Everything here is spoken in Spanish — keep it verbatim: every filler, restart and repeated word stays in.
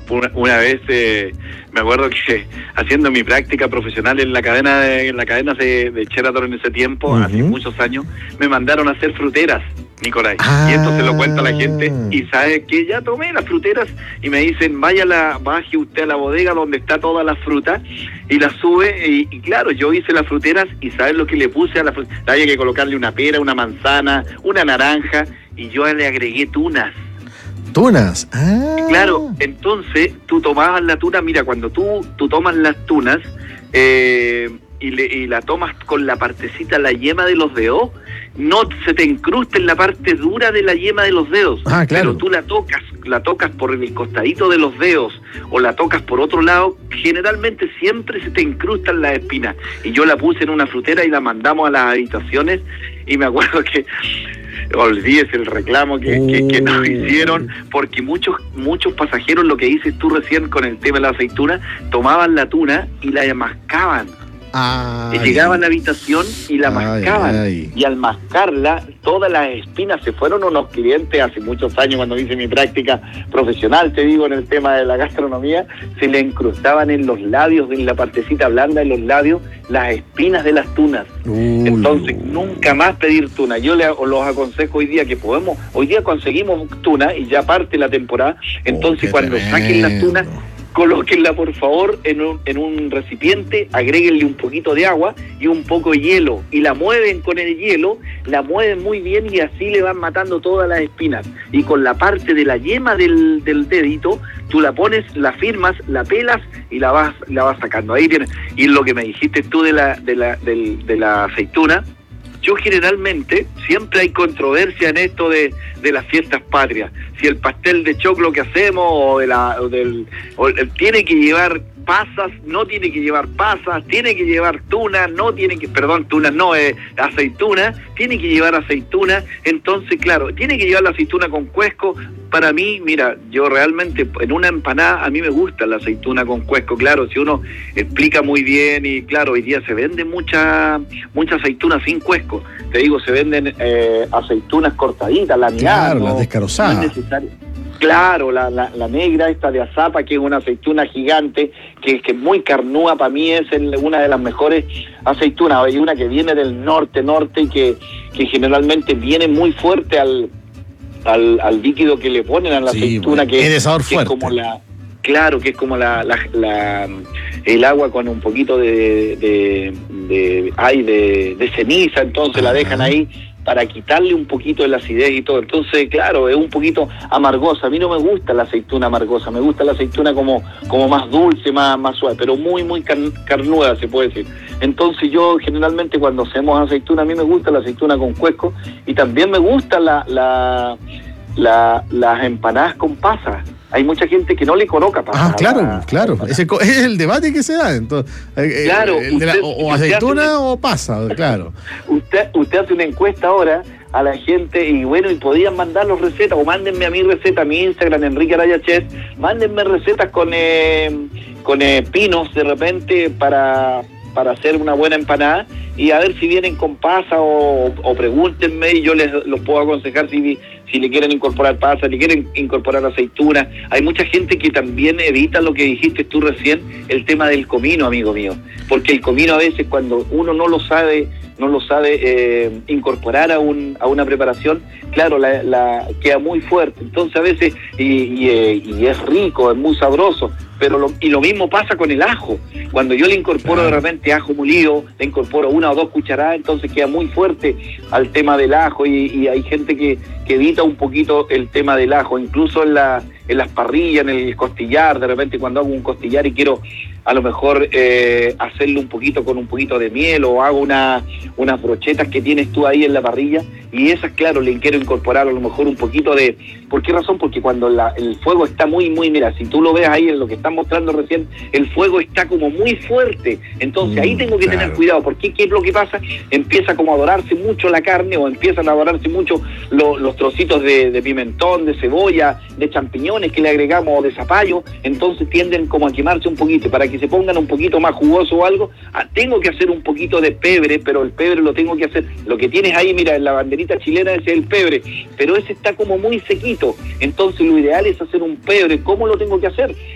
Una, una vez eh, me acuerdo que haciendo mi práctica profesional en la cadena de, en la cadena de, de Sheraton en ese tiempo, uh-huh. hace muchos años, me mandaron a hacer fruteras, Nicolás. Ah. Y esto se lo cuento a la gente. Y sabe que ya tomé las fruteras y me dicen, vaya la, baje usted a la bodega donde está toda la fruta y la sube. Y, y claro, yo hice las fruteras y ¿sabes lo que le puse a la fruta? Había que colocarle una pera, una manzana, una naranja y yo le agregué tunas. Tunas. Ah. Claro, entonces tú tomabas la tuna, mira, cuando tú, tú tomas las tunas eh, y, le, y la tomas con la partecita, la yema de los dedos, no se te incrusta en la parte dura de la yema de los dedos, ah, claro. Pero tú la tocas, la tocas por el costadito de los dedos o la tocas por otro lado, generalmente siempre se te incrustan las espinas. Y yo la puse en una frutera y la mandamos a las habitaciones y me acuerdo que olvídese el reclamo que, que, que nos hicieron, porque muchos muchos pasajeros, lo que dices tú recién con el tema de la aceituna, tomaban la tuna y la mascaban. Ay. Llegaban a la habitación y la ay, mascaban ay. Y al mascarla todas las espinas se fueron. Unos clientes hace muchos años, cuando hice mi práctica profesional, te digo, en el tema de la gastronomía, se le incrustaban en los labios, en la partecita blanda de los labios, las espinas de las tunas. uh, entonces uh. nunca más pedir tuna. Yo les, los aconsejo hoy día que podemos, hoy día conseguimos tuna y ya parte la temporada, entonces oh, cuando tremendo. Saquen las tunas, colóquenla por favor en un, en un recipiente, agréguenle un poquito de agua y un poco de hielo y la mueven con el hielo, la mueven muy bien y así le van matando todas las espinas. Y con la parte de la yema del, del dedito, tú la pones, la firmas, la pelas y la vas la vas sacando. Ahí tienes. Y lo que me dijiste tú de la de la del, de la aceituna, yo generalmente, siempre hay controversia en esto de, de las fiestas patrias. Si el pastel de choclo que hacemos o, de la, o del o, tiene que llevar pasas, no tiene que llevar pasas, tiene que llevar tuna, no tiene que, perdón, tuna no, es eh, aceituna, tiene que llevar aceituna. Entonces, claro, tiene que llevar la aceituna con cuesco. Para mí, mira, yo realmente en una empanada a mí me gusta la aceituna con cuesco, claro, si uno explica muy bien y claro, hoy día se vende mucha mucha aceituna sin cuesco. Te digo, se venden eh, aceitunas cortaditas, laminadas. Claro, no, las descarozadas. No es necesario. Claro, la, la, la negra esta de azapa, que es una aceituna gigante, que, que es muy carnúa, para mí es el, una de las mejores aceitunas. Hay una que viene del norte, norte, y que, que generalmente viene muy fuerte al, al, al líquido que le ponen a la sí, aceituna, bueno, que, es, sabor que fuerte. Es como la... Claro, que es como la, la, la el agua con un poquito de de, de, ay, de, de ceniza, entonces ajá. La dejan ahí para quitarle un poquito de la acidez y todo. Entonces, claro, es un poquito amargosa. A mí no me gusta la aceituna amargosa, me gusta la aceituna como, como más dulce, más, más suave, pero muy, muy car- carnuda, se puede decir. Entonces yo generalmente cuando hacemos aceituna, a mí me gusta la aceituna con cuesco y también me gusta la, la, la, las empanadas con pasas. Hay mucha gente que no le coloca pasas. Ah, claro, la, claro. La Ese es el debate que se da. Entonces, claro, el de la, usted, o, o aceituna hace, o pasa, claro. Usted, usted hace una encuesta ahora a la gente y bueno, y podían mandar los recetas, o mándenme a mi receta, a mi Instagram, Enrique Araya Chef, mándenme recetas con eh, con eh, pinos de repente para, para hacer una buena empanada y a ver si vienen con pasa o, o pregúntenme y yo les los puedo aconsejar si si le quieren incorporar pasas, le quieren incorporar aceituna. Hay mucha gente que también evita lo que dijiste tú recién, el tema del comino, amigo mío, porque el comino a veces cuando uno no lo sabe, no lo sabe eh, incorporar a un a una preparación, claro, la, la queda muy fuerte. Entonces a veces, y, y, y es rico, es muy sabroso, pero lo, y lo mismo pasa con el ajo. Cuando yo le incorporo claro. de repente ajo molido, le incorporo una o dos cucharadas, entonces queda muy fuerte al tema del ajo y, y hay gente que, que evita un poquito el tema del ajo, incluso en la en las parrillas, en el costillar, de repente cuando hago un costillar y quiero a lo mejor eh, hacerlo un poquito con un poquito de miel o hago una unas brochetas que tienes tú ahí en la parrilla y esas, claro, le quiero incorporar a lo mejor un poquito de... ¿Por qué razón? Porque cuando la, el fuego está muy, muy... Mira, si tú lo ves ahí en lo que están mostrando recién, el fuego está como muy fuerte, entonces mm, ahí tengo que claro. tener cuidado, porque ¿qué es lo que pasa? Empieza como a dorarse mucho la carne o empiezan a dorarse mucho lo, los trocitos de, de pimentón, de cebolla, de champiñones que le agregamos o de zapallo, entonces tienden como a quemarse un poquito, para que se pongan un poquito más jugoso o algo, ah, tengo que hacer un poquito de pebre, pero el pebre lo tengo que hacer, lo que tienes ahí, mira, en la banderita chilena ese es el pebre, pero ese está como muy sequito, entonces lo ideal es hacer un pebre. ¿Cómo lo tengo que hacer?